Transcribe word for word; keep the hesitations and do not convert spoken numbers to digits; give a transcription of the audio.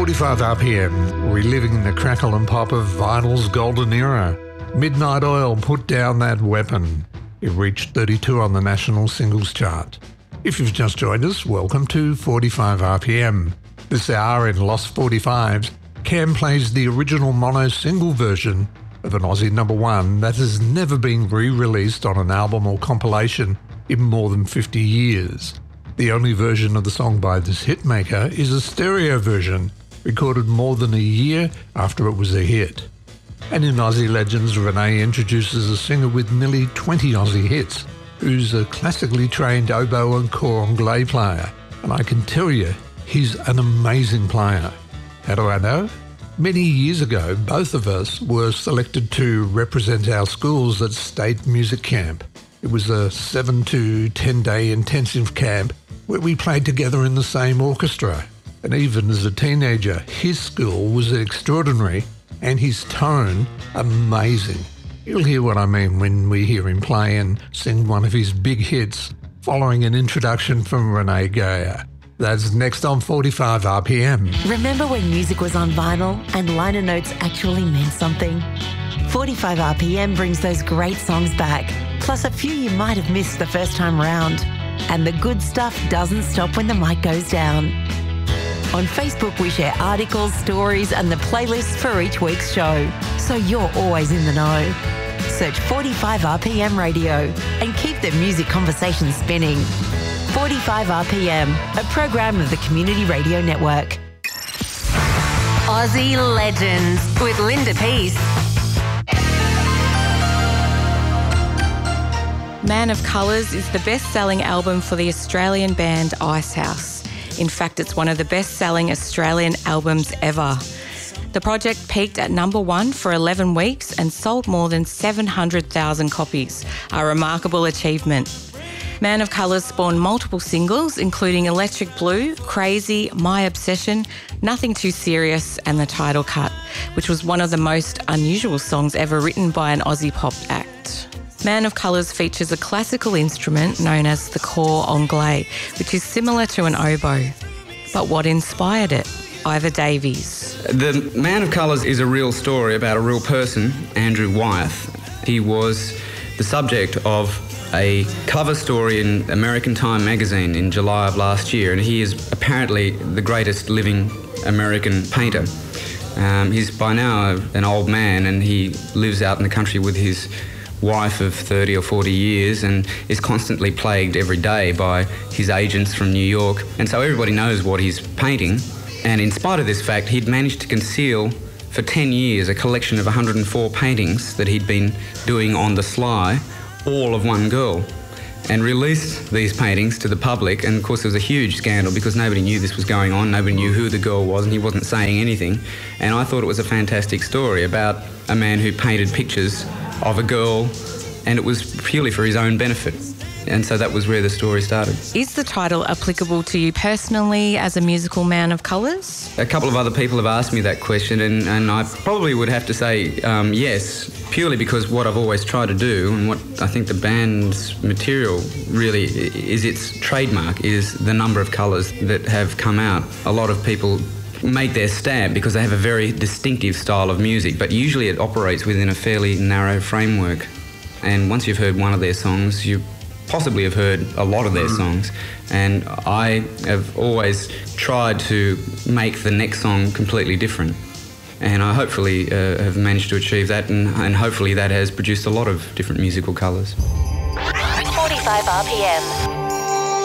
forty-five R P M, reliving the crackle and pop of vinyl's golden era. Midnight Oil put down that weapon. It reached thirty-two on the national singles chart. If you've just joined us, welcome to forty-five R P M. This hour in Lost forty-fives, Cam plays the original mono single version of an Aussie number one that has never been re-released on an album or compilation in more than fifty years. The only version of the song by this hitmaker is a stereo version, recorded more than a year after it was a hit. And in Aussie Legends, Renee introduces a singer with nearly twenty Aussie hits, who's a classically trained oboe and cor anglais player. And I can tell you, he's an amazing player. How do I know? Many years ago, both of us were selected to represent our schools at State Music Camp. It was a seven to ten day intensive camp where we played together in the same orchestra. And even as a teenager, his skill was extraordinary and his tone amazing. You'll hear what I mean when we hear him play and sing one of his big hits following an introduction from Renee Geyer. That's next on forty-five R P M. Remember when music was on vinyl and liner notes actually meant something? forty-five R P M brings those great songs back, plus a few you might have missed the first time round. And the good stuff doesn't stop when the mic goes down. On Facebook, we share articles, stories, and the playlists for each week's show, so you're always in the know. Search forty-five R P M Radio and keep the music conversation spinning. forty-five R P M, a program of the Community Radio Network. Aussie Legends with Linda Peace. Man of Colours is the best-selling album for the Australian band Icehouse. In fact, it's one of the best-selling Australian albums ever. The project peaked at number one for eleven weeks and sold more than seven hundred thousand copies, a remarkable achievement. Man of Colours spawned multiple singles, including Electric Blue, Crazy, My Obsession, Nothing Too Serious, and the title cut, which was one of the most unusual songs ever written by an Aussie pop act. Man of Colours features a classical instrument known as the cor anglais, which is similar to an oboe. But what inspired it? Ivor Davies. The Man of Colours is a real story about a real person, Andrew Wyeth. He was the subject of a cover story in American Time magazine in July of last year, and he is apparently the greatest living American painter. Um, he's by now an old man, and he lives out in the country with his wife of thirty or forty years and is constantly plagued every day by his agents from New York. And so everybody knows what he's painting. And in spite of this fact, he'd managed to conceal for ten years a collection of one hundred four paintings that he'd been doing on the sly, all of one girl, and released these paintings to the public. And of course there was a huge scandal because nobody knew this was going on, nobody knew who the girl was, and he wasn't saying anything. And I thought it was a fantastic story about a man who painted pictures of a girl, and it was purely for his own benefit. And so that was where the story started. Is the title applicable to you personally as a musical man of colours? A couple of other people have asked me that question, and, and I probably would have to say um, yes, purely because what I've always tried to do, and what I think the band's material really is its trademark, is the number of colours that have come out. A lot of people make their stamp because they have a very distinctive style of music, but usually it operates within a fairly narrow framework. And once you've heard one of their songs, you possibly have heard a lot of their songs. And I have always tried to make the next song completely different. And I hopefully uh, have managed to achieve that, and, and hopefully that has produced a lot of different musical colours. forty-five R P M.